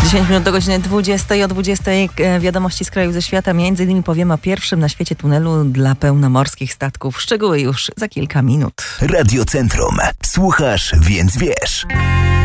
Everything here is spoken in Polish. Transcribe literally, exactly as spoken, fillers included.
dziesięć minut do godziny dwudziestej. O dwudziestej wiadomości z kraju, ze świata. Między innymi powiemy o pierwszym na świecie tunelu dla pełnomorskich statków. Szczegóły już za kilka minut. Radio Centrum. Słuchasz, więc wiesz.